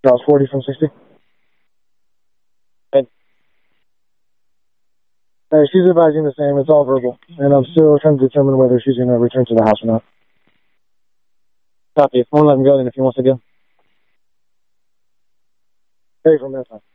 That was 40 from 60. Good. She's advising the same. It's all verbal. And I'm still trying to determine whether she's going to return to the house or not. Copy. If one let him go, then if he wants to go. Hey, from that time.